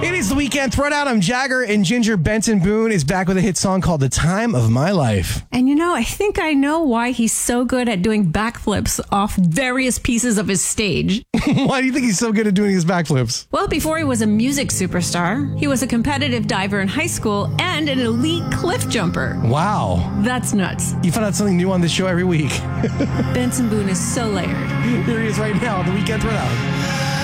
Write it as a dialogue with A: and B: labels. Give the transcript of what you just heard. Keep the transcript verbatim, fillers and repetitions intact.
A: It is the weekend throwdown. I'm Jagger, and Ginger Benson Boone is back with a hit song called The Time of My Life.
B: And you know, I think I know why he's so good at doing backflips off various pieces of his stage.
A: Why do you think he's so good at doing his backflips?
B: Well, before he was a music superstar, he was a competitive diver in high school and an elite cliff jumper.
A: Wow.
B: That's nuts.
A: You find out something new on this show every week.
B: Benson Boone is so layered.
A: Here he is right now on the weekend throwdown.